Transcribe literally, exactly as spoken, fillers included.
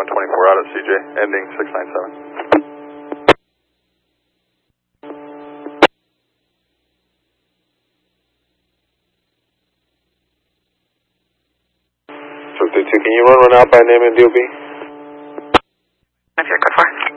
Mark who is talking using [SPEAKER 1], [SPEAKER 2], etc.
[SPEAKER 1] one twenty-four out at C J, ending six nine seven.
[SPEAKER 2] Can you run one out by name and D O B?
[SPEAKER 3] That's it, go for it.